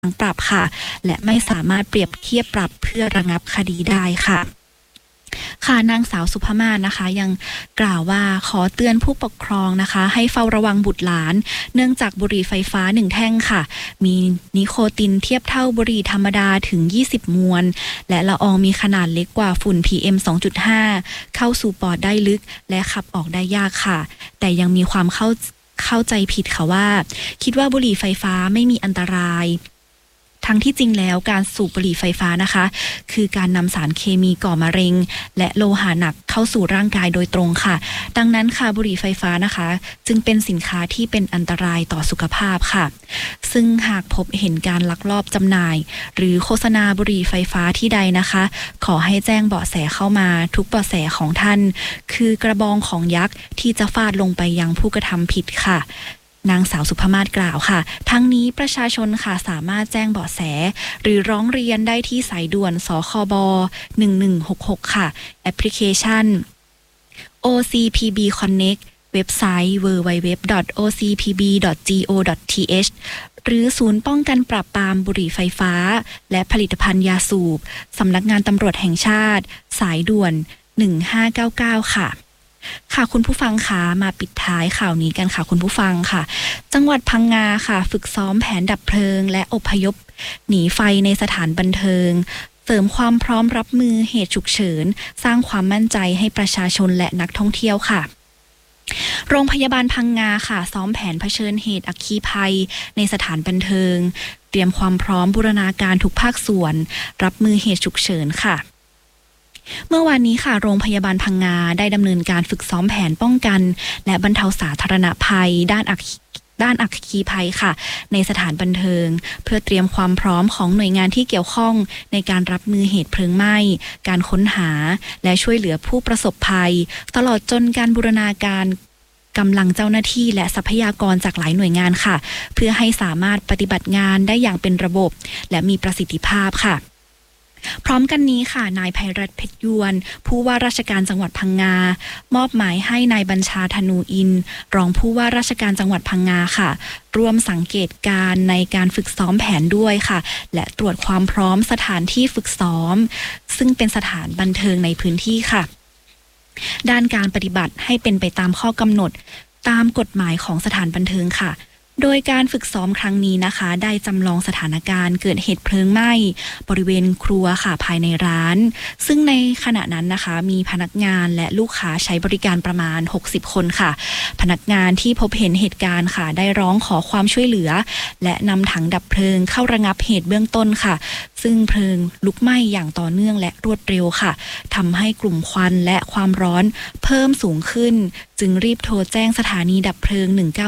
ปรับค่ะและไม่สามารถเปรียบเทียบปรับเพื่อระงับคดีได้ค่ะนางสาวสุภมาศนะคะยังกล่าวว่าขอเตือนผู้ปกครองนะคะให้เฝ้าระวังบุตรหลานเนื่องจากบุหรี่ไฟฟ้า1แท่งค่ะมีนิโคตินเทียบเท่าบุหรี่ธรรมดาถึง20มวลและละอองมีขนาดเล็กกว่าฝุ่น PM 2.5 เข้าสู่ปอดได้ลึกและขับออกได้ยากค่ะแต่ยังมีความเข้าใจผิดค่ะว่าคิดว่าบุหรี่ไฟฟ้าไม่มีอันตรายทั้งที่จริงแล้วการสูบบุหรี่ไฟฟ้านะคะคือการนำสารเคมีก่อมะเร็งและโลหะหนักเข้าสู่ร่างกายโดยตรงค่ะดังนั้นค่ะบุหรี่ไฟฟ้านะคะจึงเป็นสินค้าที่เป็นอันตรายต่อสุขภาพค่ะซึ่งหากพบเห็นการลักลอบจำหน่ายหรือโฆษณาบุหรี่ไฟฟ้าที่ใดนะคะขอให้แจ้งเบาะแสเข้ามาทุกเบาะแสของท่านคือกระบองของยักษ์ที่จะฟาดลงไปยังผู้กระทำผิดค่ะนางสาวสุภมาศกล่าวค่ะทั้งนี้ประชาชนค่ะสามารถแจ้งเบาะแสหรือร้องเรียนได้ที่สายด่วนสคบ1166ค่ะแอปพลิเคชัน OCPB Connect เว็บไซต์ www.ocpb.go.th หรือศูนย์ป้องกันปราบปรามบุหรี่ไฟฟ้าและผลิตภัณฑ์ยาสูบสำนักงานตำรวจแห่งชาติสายด่วน1599ค่ะคุณผู้ฟังคะมาปิดท้ายข่าวนี้กันค่ะคุณผู้ฟังค่ะจังหวัดพังงาค่ะฝึกซ้อมแผนดับเพลิงและอพยพหนีไฟในสถานบันเทิงเสริมความพร้อมรับมือเหตุฉุกเฉินสร้างความมั่นใจให้ประชาชนและนักท่องเที่ยวค่ะโรงพยาบาลพังงาค่ะซ้อมแผนเผชิญเหตุอัคคีภัยในสถานบันเทิงเตรียมความพร้อมบูรณาการทุกภาคส่วนรับมือเหตุฉุกเฉินค่ะเมื่อวานนี้ค่ะโรงพยาบาลพังงาได้ดำเนินการฝึกซ้อมแผนป้องกันและบรรเทาสาธารณภัยด้านอัคคีภัยค่ะในสถานบันเทิงเพื่อเตรียมความพร้อมของหน่วยงานที่เกี่ยวข้องในการรับมือเหตุเพลิงไหม้การค้นหาและช่วยเหลือผู้ประสบภัยตลอดจนการบูรณาการกำลังเจ้าหน้าที่และทรัพยากรจากหลายหน่วยงานค่ะเพื่อให้สามารถปฏิบัติงานได้อย่างเป็นระบบและมีประสิทธิภาพค่ะพร้อมกันนี้ค่ะนายไพรัตน์เพชรยวนผู้ว่าราชการจังหวัดพังงามอบหมายให้นายบัญชาธนูอินรองผู้ว่าราชการจังหวัดพังงาค่ะร่วมสังเกตการในการฝึกซ้อมแผนด้วยค่ะและตรวจความพร้อมสถานที่ฝึกซ้อมซึ่งเป็นสถานบันเทิงในพื้นที่ค่ะด้านการปฏิบัติให้เป็นไปตามข้อกำหนดตามกฎหมายของสถานบันเทิงค่ะโดยการฝึกซ้อมครั้งนี้นะคะได้จำลองสถานการณ์เกิดเหตุเพลิงไหม้บริเวณครัวค่ะภายในร้านซึ่งในขณะนั้นนะคะมีพนักงานและลูกค้าใช้บริการประมาณ60คนค่ะพนักงานที่พบเห็นเหตุการณ์ค่ะได้ร้องขอความช่วยเหลือและนำถังดับเพลิงเข้าระงับเหตุเบื้องต้นค่ะซึ่งเพลิงลุกไหม้อย่างต่อเนื่องและรวดเร็วค่ะทำให้กลุ่มควันและความร้อนเพิ่มสูงขึ้นจึงรีบโทรแจ้งสถานีดับเพลิง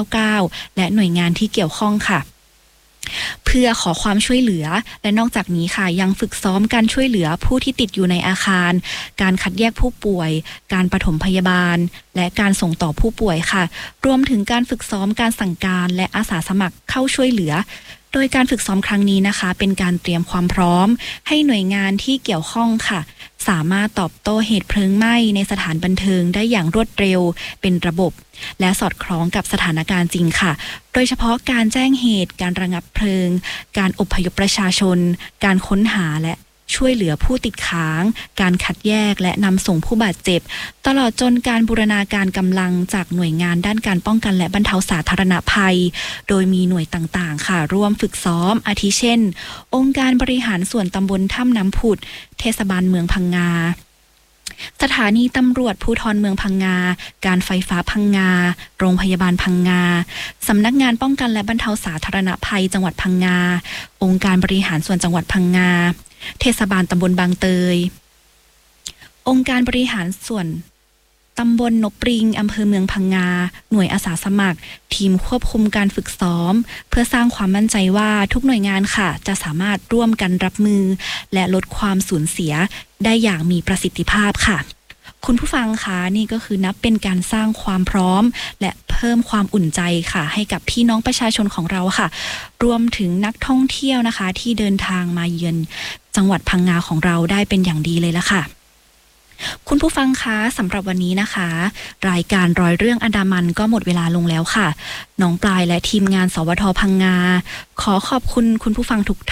199และหน่วยงานที่เกี่ยวข้องค่ะเพื่อขอความช่วยเหลือและนอกจากนี้ค่ะยังฝึกซ้อมการช่วยเหลือผู้ที่ติดอยู่ในอาคารการคัดแยกผู้ป่วยการปฐมพยาบาลและการส่งต่อผู้ป่วยค่ะรวมถึงการฝึกซ้อมการสั่งการและอาสาสมัครเข้าช่วยเหลือโดยการฝึกซ้อมครั้งนี้นะคะเป็นการเตรียมความพร้อมให้หน่วยงานที่เกี่ยวข้องค่ะสามารถตอบโต้เหตุเพลิงไหม้ในสถานบันเทิงได้อย่างรวดเร็วเป็นระบบและสอดคล้องกับสถานการณ์จริงค่ะโดยเฉพาะการแจ้งเหตุการระงับเพลิงการอพยพประชาชนการค้นหาและช่วยเหลือผู้ติดค้างการคัดแยกและนำส่งผู้บาดเจ็บตลอดจนการบูรณาการกำลังจากหน่วยงานด้านการป้องกันและบรรเทาสาธารณภัยโดยมีหน่วยต่างๆค่ะร่วมฝึกซ้อมอาทิเช่นองค์การบริหารส่วนตำบลถ้ำน้ำผุดเทศบาลเมืองพังงาสถานีตำรวจภูธรเมืองพังงาการไฟฟ้าพังงาโรงพยาบาลพังงาสำนักงานป้องกันและบรรเทาสาธารณภัยจังหวัดพังงาองค์การบริหารส่วนจังหวัดพังงาเทศบาลตำบลบางเตยองค์การบริหารส่วนตำบลนบปริงอำเภอเมืองพังงาหน่วยอาสาสมัครทีมควบคุมการฝึกซ้อมเพื่อสร้างความมั่นใจว่าทุกหน่วยงานค่ะจะสามารถร่วมกันรับมือและลดความสูญเสียได้อย่างมีประสิทธิภาพค่ะคุณผู้ฟังคะนี่ก็คือนับเป็นการสร้างความพร้อมและเพิ่มความอุ่นใจค่ะให้กับพี่น้องประชาชนของเราค่ะรวมถึงนักท่องเที่ยวนะคะที่เดินทางมาเยือนจังหวัดพังงาของเราได้เป็นอย่างดีเลยละค่ะคุณผู้ฟังคะสำหรับวันนี้นะคะ รายการรอยเรื่องอันดามันก็หมดเวลาลงแล้วค่ะน้องปลายและทีมงานสวทพังงาขอขอบคุณคุณผู้ฟังทุกท่าน